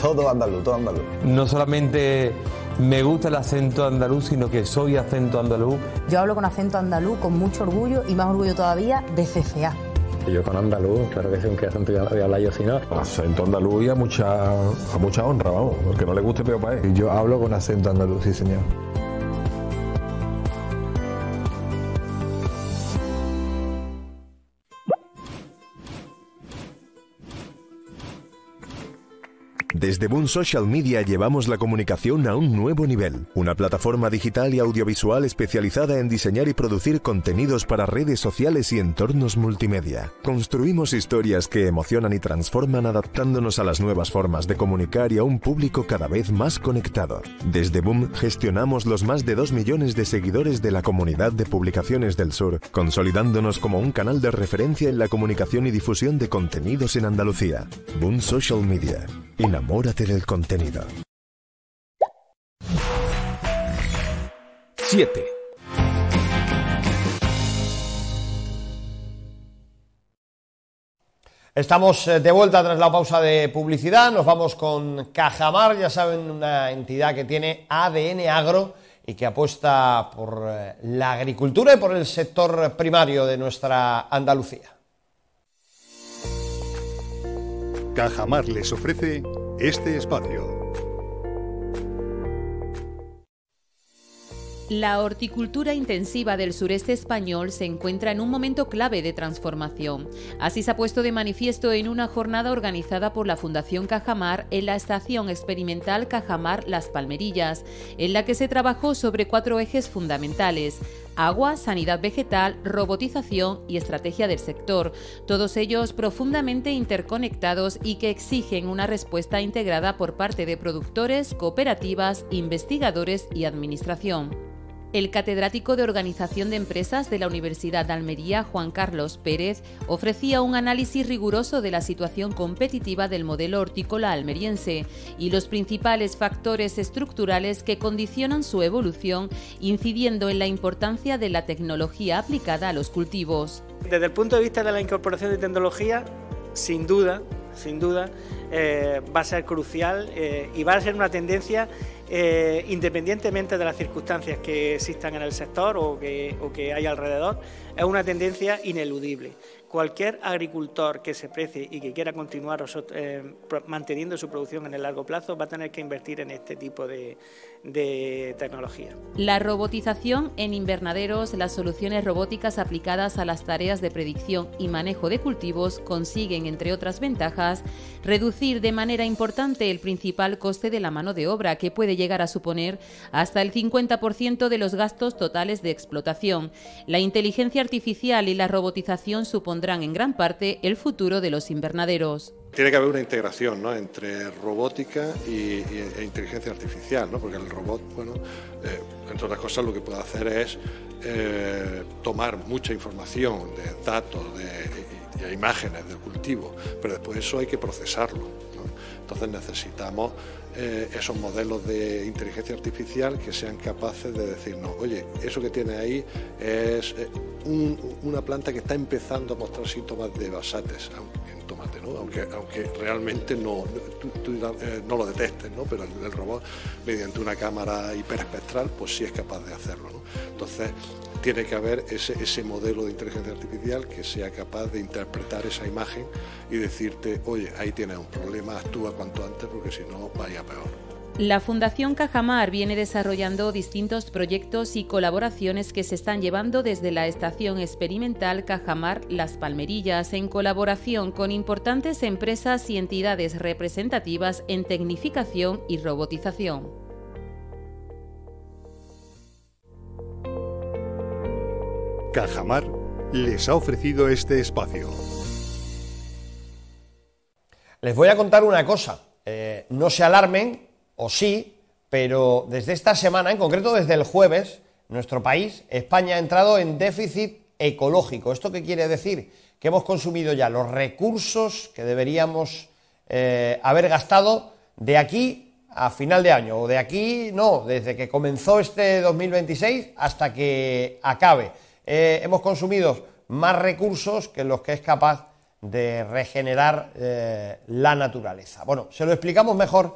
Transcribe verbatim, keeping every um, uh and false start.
todo andaluz, todo andaluz. No solamente me gusta el acento andaluz, sino que soy acento andaluz. Yo hablo con acento andaluz con mucho orgullo y más orgullo todavía de C C A. Yo con andaluz, claro que sí, aunque acento voy a hablar yo si no. Acento andaluz y a mucha, a mucha honra, vamos, porque no le guste peor para él. Yo hablo con acento andaluz, sí señor. Desde Boom Social Media llevamos la comunicación a un nuevo nivel. Una plataforma digital y audiovisual especializada en diseñar y producir contenidos para redes sociales y entornos multimedia. Construimos historias que emocionan y transforman adaptándonos a las nuevas formas de comunicar y a un público cada vez más conectado. Desde Boom gestionamos los más de dos millones de seguidores de la comunidad de publicaciones del sur, consolidándonos como un canal de referencia en la comunicación y difusión de contenidos en Andalucía. Boom Social Media. Enamórate del contenido. siete. Estamos de vuelta tras la pausa de publicidad. Nos vamos con Cajamar, ya saben, una entidad que tiene A D N agro y que apuesta por la agricultura y por el sector primario de nuestra Andalucía. Cajamar les ofrece este espacio. La horticultura intensiva del sureste español se encuentra en un momento clave de transformación. Así se ha puesto de manifiesto en una jornada organizada por la Fundación Cajamar en la Estación Experimental Cajamar Las Palmerillas, en la que se trabajó sobre cuatro ejes fundamentales: agua, sanidad vegetal, robotización y estrategia del sector, todos ellos profundamente interconectados y que exigen una respuesta integrada por parte de productores, cooperativas, investigadores y administración. El catedrático de Organización de Empresas de la Universidad de Almería, Juan Carlos Pérez, ofrecía un análisis riguroso de la situación competitiva del modelo hortícola almeriense y los principales factores estructurales que condicionan su evolución, incidiendo en la importancia de la tecnología aplicada a los cultivos. Desde el punto de vista de la incorporación de tecnología, sin duda, sin duda, eh, va a ser crucial eh, y va a ser una tendencia eh, independientemente de las circunstancias que existan en el sector o que, o que hay alrededor, es una tendencia ineludible. Cualquier agricultor que se precie y que quiera continuar eh, manteniendo su producción en el largo plazo va a tener que invertir en este tipo de, de tecnología. La robotización en invernaderos, las soluciones robóticas aplicadas a las tareas de predicción y manejo de cultivos consiguen, entre otras ventajas, reducir de manera importante el principal coste de la mano de obra, que puede llegar a suponer hasta el cincuenta por ciento de los gastos totales de explotación. La inteligencia artificial y la robotización supondrán en gran parte el futuro de los invernaderos. Tiene que haber una integración, ¿no?, entre robótica y, y, e inteligencia artificial, ¿no?, porque el robot, bueno, eh, entre otras cosas, lo que puede hacer es eh, tomar mucha información de datos de, y, y imágenes del cultivo, pero después eso hay que procesarlo, ¿no? Entonces necesitamos eh, esos modelos de inteligencia artificial que sean capaces de decirnos, oye, eso que tiene ahí es eh, un, una planta que está empezando a mostrar síntomas de basates en tomate, ¿no? Aunque, aunque realmente no, tú, tú, eh, no lo detectes, ¿no? Pero el, el robot, mediante una cámara hiperespectral, pues sí es capaz de hacerlo, ¿no? Entonces tiene que haber ese, ese modelo de inteligencia artificial que sea capaz de interpretar esa imagen y decirte, oye, ahí tienes un problema, actúa cuanto antes porque si no vaya peor. La Fundación Cajamar viene desarrollando distintos proyectos y colaboraciones que se están llevando desde la Estación Experimental Cajamar Las Palmerillas, en colaboración con importantes empresas y entidades representativas en tecnificación y robotización. Cajamar les ha ofrecido este espacio. Les voy a contar una cosa, eh, no se alarmen, o sí, pero desde esta semana, en concreto desde el jueves, nuestro país, España, ha entrado en déficit ecológico. ¿Esto qué quiere decir? Que hemos consumido ya los recursos que deberíamos eh, haber gastado de aquí a final de año, o de aquí, no, desde que comenzó este dos mil veintiséis hasta que acabe. Eh, hemos consumido más recursos que los que es capaz de regenerar eh, la naturaleza. Bueno, se lo explicamos mejor